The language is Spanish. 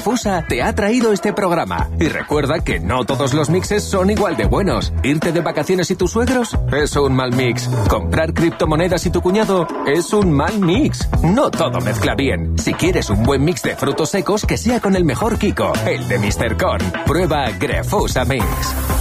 Grefusa te ha traído este programa. Y recuerda que no todos los mixes son igual de buenos. Irte de vacaciones y tus suegros es un mal mix. Comprar criptomonedas y tu cuñado es un mal mix. No todo mezcla bien. Si quieres un buen mix de frutos secos, que sea con el mejor Kiko, el de Mr. Corn. Prueba Grefusa Mix.